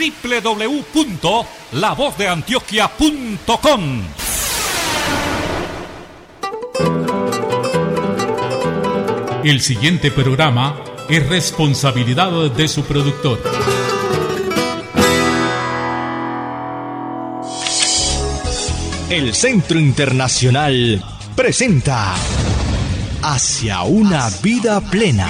www.lavozdeantioquia.com. El siguiente programa es responsabilidad de su productor. El Centro Internacional presenta Hacia una vida plena.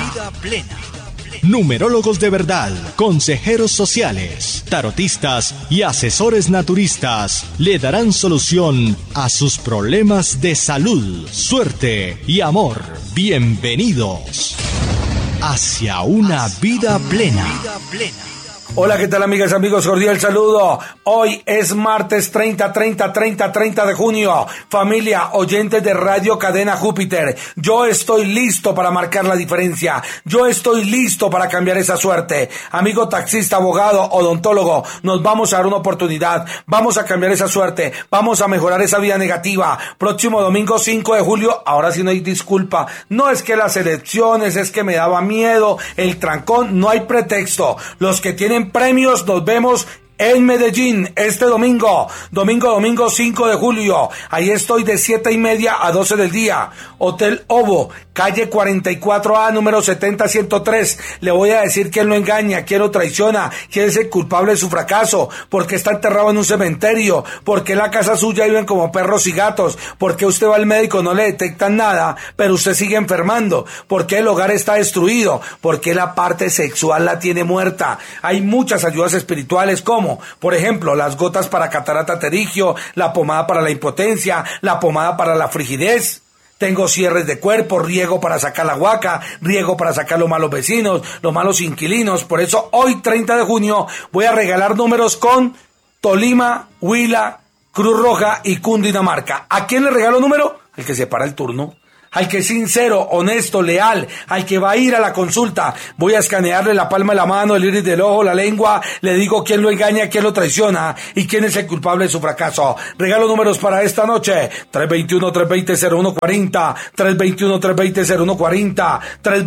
Numerólogos de verdad, consejeros sociales, tarotistas y asesores naturistas le darán solución a sus problemas de salud, suerte y amor. Bienvenidos hacia una vida plena. Hola, ¿qué tal, amigas y amigos? Cordial saludo. Hoy es martes 30 de junio. Familia, oyentes de Radio Cadena Júpiter, yo estoy listo para marcar la diferencia. Yo estoy listo para cambiar esa suerte. Amigo taxista, abogado, odontólogo, nos vamos a dar una oportunidad. Vamos a cambiar esa suerte. Vamos a mejorar esa vida negativa. Próximo domingo 5 de julio, ahora sí no hay disculpa. No es que las elecciones, es que me daba miedo, el trancón, no hay pretexto. Los que tienen premios, nos vemos en Medellín este domingo 5 de julio. Ahí estoy de 7:30 a 12 del día. Hotel Ovo, calle 44A, número 70103. Le voy a decir quién lo engaña, quién lo traiciona, quién es el culpable de su fracaso, porque está enterrado en un cementerio, porque en la casa suya viven como perros y gatos, porque usted va al médico, no le detectan nada, pero usted sigue enfermando, porque el hogar está destruido, porque la parte sexual la tiene muerta. Hay muchas ayudas espirituales como, por ejemplo, las gotas para catarata pterigio, la pomada para la impotencia, la pomada para la frigidez. Tengo cierres de cuerpo, riego para sacar la huaca, riego para sacar los malos vecinos, los malos inquilinos. Por eso hoy 30 de junio voy a regalar números con Tolima, Huila, Cruz Roja y Cundinamarca. ¿A quién le regalo número? El que se para el turno. Al que es sincero, honesto, leal, al que va a ir a la consulta. Voy a escanearle la palma de la mano, el iris del ojo, la lengua, le digo quién lo engaña, quién lo traiciona y quién es el culpable de su fracaso. Regalo números para esta noche: 321-320-0140, 321-320-0140,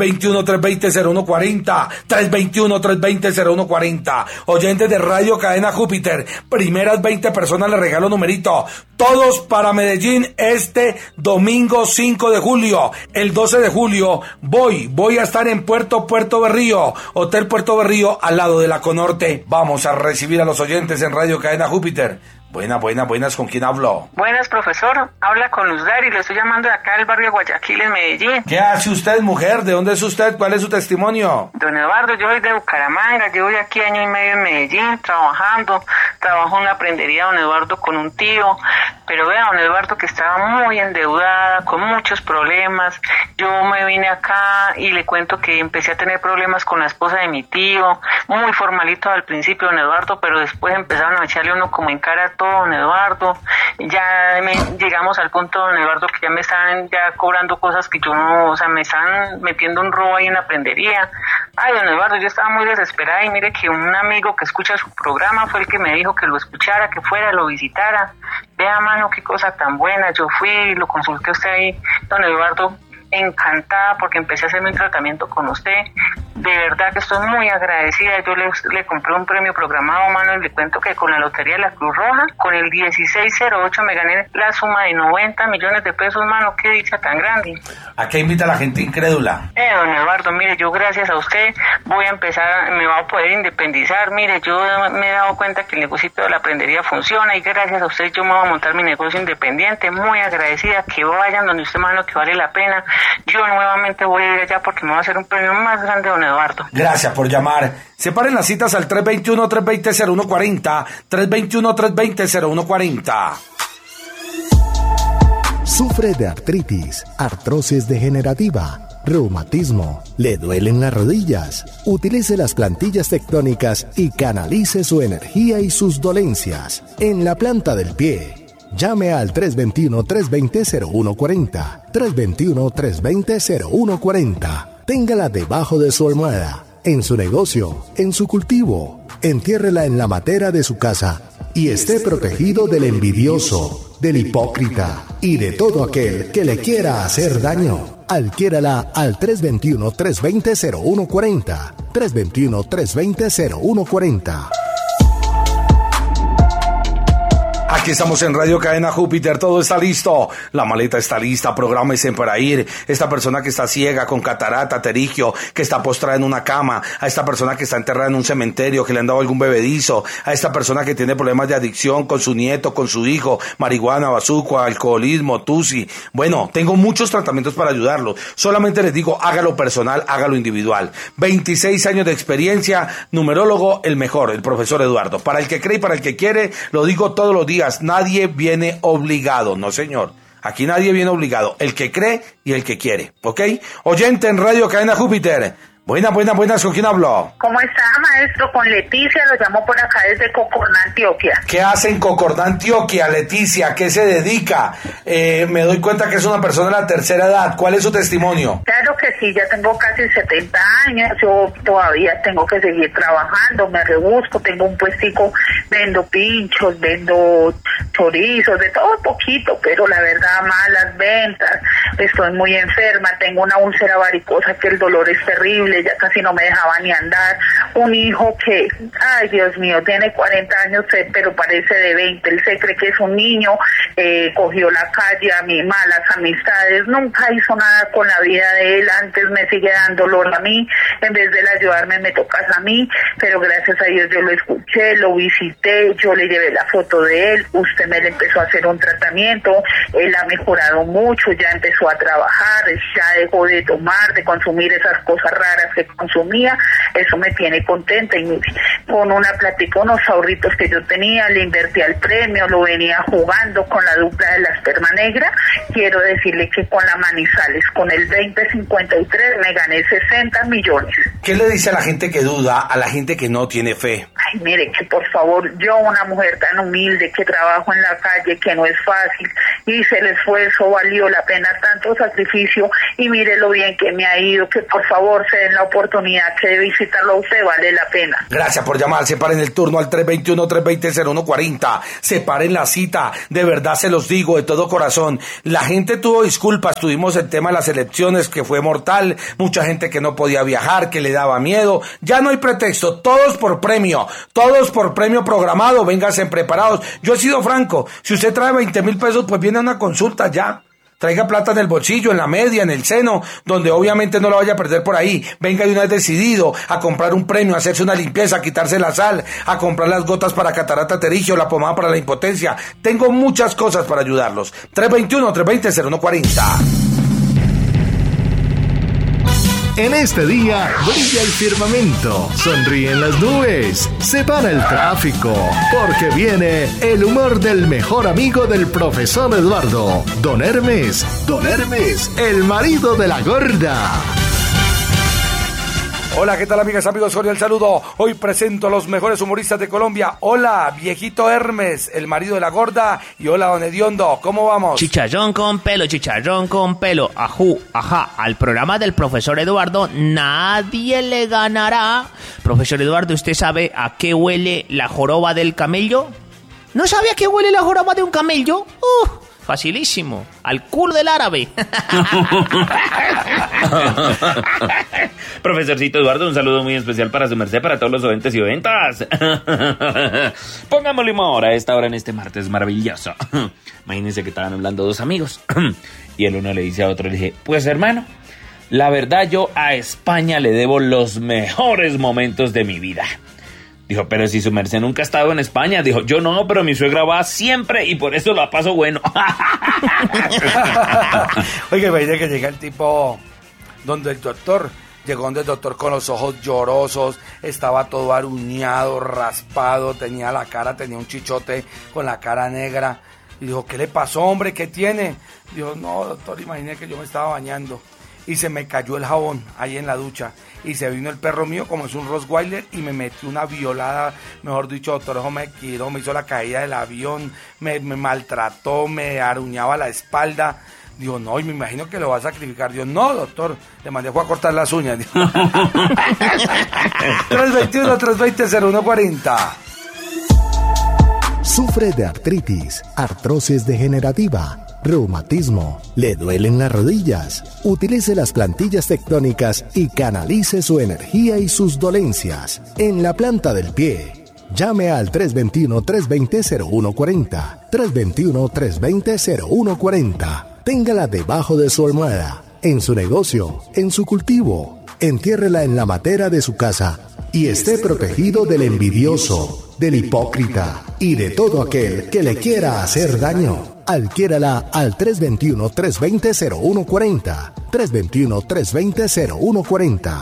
321-320-0140, 321-320-0140. Oyentes de Radio Cadena Júpiter, primeras 20 personas les regalo numerito. Todos para Medellín este domingo 5 de julio. El 12 de julio voy a estar en Puerto Berrío, Hotel Puerto Berrío, al lado de la Conorte. Vamos a recibir a los oyentes en Radio Cadena Júpiter. Buenas, ¿con quién hablo? Buenas, profesor, habla con Luz Dari, le estoy llamando de acá del barrio Guayaquil, en Medellín. ¿Qué hace usted, mujer? ¿De dónde es usted? ¿Cuál es su testimonio? Don Eduardo, yo soy de Bucaramanga, llevo ya aquí 1 año y medio en Medellín, trabajo en la prendería, don Eduardo, con un tío, pero vea, don Eduardo, que estaba muy endeudada, con muchos problemas. Yo me vine acá y le cuento que empecé a tener problemas con la esposa de mi tío, muy formalito al principio, don Eduardo, pero después empezaron a echarle uno como en cara todo, don Eduardo. Ya llegamos al punto, don Eduardo, que ya me estaban ya cobrando cosas que yo no, o sea, me están metiendo un robo ahí en la prendería. Ay, don Eduardo, yo estaba muy desesperada y mire que un amigo que escucha su programa fue el que me dijo que lo escuchara, que fuera, lo visitara. Vea, mano, qué cosa tan buena. Yo fui, lo consulté a usted ahí, don Eduardo, encantada porque empecé a hacer mi tratamiento con usted. De verdad que estoy muy agradecida. Yo le compré un premio programado, mano, y le cuento que con la lotería de la Cruz Roja, con el 1608 me gané la suma de 90 millones de pesos, mano. Qué dicha tan grande. ¿A qué invita a la gente incrédula? Don Eduardo, mire, yo gracias a usted voy a empezar, me va a poder independizar. Mire, yo me he dado cuenta que el negocio de la prendería funciona y gracias a usted yo me voy a montar mi negocio independiente. Muy agradecida, que vayan donde usted, mano, que vale la pena. Yo nuevamente voy a ir allá porque me va a hacer un premio más grande, don Eduardo. Gracias por llamar. Separen las citas al 321-320-0140, 321-320-0140. Sufre de artritis, artrosis degenerativa, reumatismo, le duelen las rodillas. Utilice las plantillas tectónicas y canalice su energía y sus dolencias en la planta del pie. Llame al 321-320-0140, 321-320-0140. Téngala debajo de su almohada, en su negocio, en su cultivo. Entiérrela en la matera de su casa y esté protegido del envidioso, del hipócrita y de todo aquel que le quiera hacer daño. Adquiérala al 321-320-0140, 321-320-0140. Aquí estamos en Radio Cadena Júpiter, todo está listo, la maleta está lista, prográmese para ir. Esta persona que está ciega, con catarata, terigio, que está postrada en una cama, a esta persona que está enterrada en un cementerio, que le han dado algún bebedizo, a esta persona que tiene problemas de adicción con su nieto, con su hijo, marihuana, bazuco, alcoholismo, tusi. Bueno, tengo muchos tratamientos para ayudarlos. Solamente les digo, hágalo personal, hágalo individual. 26 años de experiencia, numerólogo, el mejor, el profesor Eduardo. Para el que cree y para el que quiere, lo digo todos los días. Nadie viene obligado, no señor. Aquí nadie viene obligado. El que cree y el que quiere, ¿ok? Oyente en Radio Cadena Júpiter. Buenas, ¿con quién hablo? ¿Cómo está, maestro? Con Leticia, lo llamo por acá desde Cocordá, Antioquia. ¿Qué hace en Cocordá, Antioquia, Leticia? ¿Qué se dedica? Me doy cuenta que es una persona de la tercera edad. ¿Cuál es su testimonio? Claro que sí, ya tengo casi 70 años, yo todavía tengo que seguir trabajando, me rebusco, tengo un puestico, vendo pinchos, vendo chorizos, de todo poquito, pero la verdad, malas ventas, estoy muy enferma, tengo una úlcera varicosa que el dolor es terrible, ya casi no me dejaba ni andar, un hijo que, ay Dios mío, tiene 40 años, pero parece de 20, él se cree que es un niño, cogió la calle, a mí malas amistades, nunca hizo nada con la vida de él, antes me sigue dando dolor a mí, en vez de ayudarme me tocas a mí, pero gracias a Dios yo lo escuché, lo visité, yo le llevé la foto de él, usted me le empezó a hacer un tratamiento, él ha mejorado mucho, ya empezó a trabajar, ya dejó de tomar, de consumir esas cosas raras que consumía, eso me tiene contenta y con una plática, unos ahorritos que yo tenía, le invertí al premio, lo venía jugando con la dupla de la esperma negra, quiero decirle que con la Manizales, con el 2053 me gané 60 millones. ¿Qué le dice a la gente que duda, a la gente que no tiene fe? Ay, mire, que por favor, yo una mujer tan humilde que trabajo en la calle, que no es fácil, hice el esfuerzo, valió la pena tanto sacrificio y mire lo bien que me ha ido, que por favor se den la oportunidad que de visitarlo a usted, vale la pena. Gracias por llamar, separen el turno al 321-320-0140, separen la cita, de verdad se los digo de todo corazón, la gente tuvo disculpas, tuvimos el tema de las elecciones que fue mortal, mucha gente que no podía viajar, que le daba miedo, ya no hay pretexto, todos por premio programado, vénganse preparados, yo he sido franco, si usted trae 20,000 pesos, pues viene a una consulta ya. Traiga plata en el bolsillo, en la media, en el seno, donde obviamente no la vaya a perder por ahí. Venga de una vez decidido a comprar un premio, a hacerse una limpieza, a quitarse la sal, a comprar las gotas para catarata terigio, la pomada para la impotencia. Tengo muchas cosas para ayudarlos. 321-320-0140. En este día brilla el firmamento, sonríen las nubes, se para el tráfico, porque viene el humor del mejor amigo del profesor Eduardo, Don Hermes, el marido de la gorda. Hola, ¿qué tal amigas, amigos? Cordial saludo. Hoy presento a los mejores humoristas de Colombia. Hola, viejito Hermes, el marido de la gorda. Y hola, don Hediondo, ¿cómo vamos? Chicharrón con pelo, ajú, ajá. Al programa del profesor Eduardo nadie le ganará. Profesor Eduardo, ¿usted sabe a qué huele la joroba del camello? ¿No sabe a qué huele la joroba de un camello? Facilísimo, al culo del árabe. Profesorcito Eduardo, un saludo muy especial para su merced, para todos los oyentes y oyentas. Pongámosle humor a esta hora en este martes maravilloso. Imagínense que estaban hablando dos amigos y el uno le dice a otro, le dije, pues hermano, la verdad yo a España le debo los mejores momentos de mi vida. Dijo, pero si su merced nunca ha estado en España. Dijo, yo no, pero mi suegra va siempre y por eso la paso bueno. Oiga, imagínate que llega el tipo donde el doctor, llegó donde el doctor con los ojos llorosos, estaba todo aruñado, raspado, tenía un chichote con la cara negra. Y dijo, ¿qué le pasó, hombre? ¿Qué tiene? Dijo, no, doctor, imagínate que yo me estaba bañando y se me cayó el jabón ahí en la ducha. Y se vino el perro mío, como es un Rottweiler, y me metió una violada, mejor dicho, doctor, eso me tiró, me hizo la caída del avión, me maltrató, me aruñaba la espalda. Digo, no, y me imagino que lo va a sacrificar. Digo, no, doctor, le mandé a cortar las uñas. 321-320-0140. Sufre de artritis, artrosis degenerativa, reumatismo, le duelen las rodillas. Utilice las plantillas tectónicas y canalice su energía y sus dolencias en la planta del pie. Llame al 321-320-0140. 321-320-0140. Téngala debajo de su almohada, en su negocio, en su cultivo. Entiérrela en la matera de su casa y esté protegido del envidioso, del hipócrita y de todo aquel que le quiera hacer daño. Adquiérala al 321-320-0140. 321-320-0140.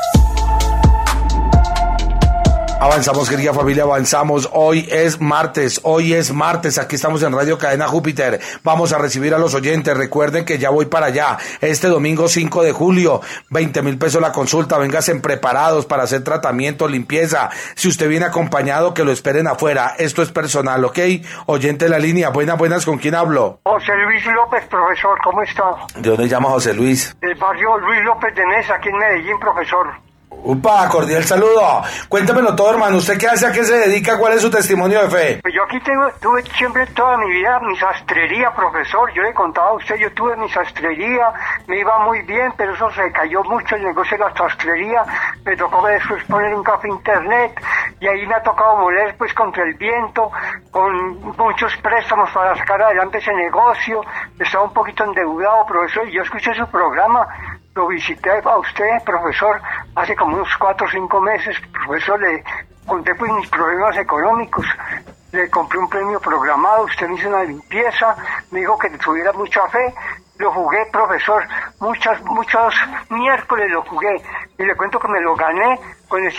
Avanzamos, querida familia, avanzamos. Hoy es martes, aquí estamos en Radio Cadena Júpiter. Vamos a recibir a los oyentes. Recuerden que ya voy para allá. Este domingo 5 de julio, 20,000 pesos la consulta. Vénganse preparados para hacer tratamiento, limpieza. Si usted viene acompañado, que lo esperen afuera. Esto es personal, ¿ok? Oyente de la línea, buenas, ¿con quién hablo? José Luis López, profesor, ¿cómo está? ¿De dónde llama José Luis? Del barrio Luis López de Mesa, aquí en Medellín, profesor. Upa, cordial saludo. Cuéntemelo todo, hermano. ¿Usted qué hace? ¿A qué se dedica? ¿Cuál es su testimonio de fe? Pues yo aquí tuve siempre toda mi vida mi sastrería, profesor. Yo le contaba a usted, yo tuve mi sastrería, me iba muy bien, pero eso se cayó mucho el negocio de la sastrería. Me tocó después poner un café internet y ahí me ha tocado moler pues contra el viento, con muchos préstamos para sacar adelante ese negocio. Estaba un poquito endeudado, profesor, y yo escuché su programa. Lo visité a usted, profesor, hace como unos 4 o 5 meses. Profesor, le conté pues mis problemas económicos. Le compré un premio programado, usted me hizo una limpieza, me dijo que tuviera mucha fe. Lo jugué, profesor, muchos miércoles lo jugué. Y le cuento que me lo gané con el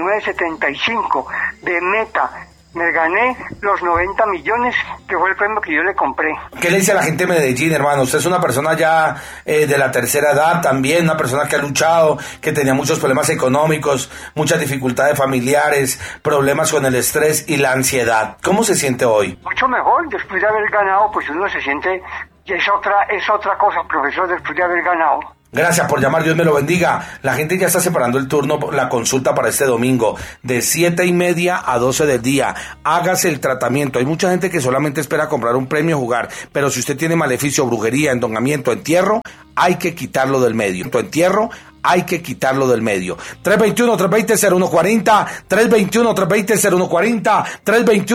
59.75 de meta. Me gané los 90 millones, que fue el premio que yo le compré. ¿Qué le dice a la gente de Medellín, hermano? Usted es una persona ya de la tercera edad también, una persona que ha luchado, que tenía muchos problemas económicos, muchas dificultades familiares, problemas con el estrés y la ansiedad. ¿Cómo se siente hoy? Mucho mejor, después de haber ganado, pues uno se siente, es otra cosa, profesor, después de haber ganado. Gracias por llamar, Dios me lo bendiga. La gente ya está separando el turno, la consulta para este domingo, de 7:30 a 12 del día. Hágase el tratamiento. Hay mucha gente que solamente espera comprar un premio a jugar, pero si usted tiene maleficio, brujería, endongamiento, entierro, hay que quitarlo del medio. Hay que quitarlo del medio. 321-320-0140, 321-320-0140, 321